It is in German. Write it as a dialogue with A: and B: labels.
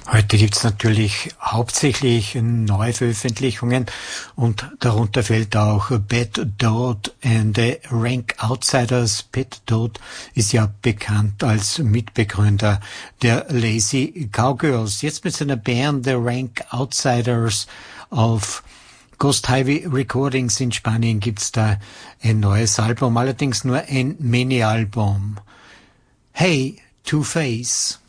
A: Heute gibt's natürlich hauptsächlich Neuveröffentlichungen und darunter fällt auch Bad Dot and the Rank Outsiders. Bad Dot ist ja bekannt als Mitbegründer der Lazy Cowgirls. Jetzt mit seiner Band The Rank Outsiders auf Ghost Highway Recordings in Spanien gibt's da ein neues Album, allerdings nur ein Mini-Album. Hey, Two-Face.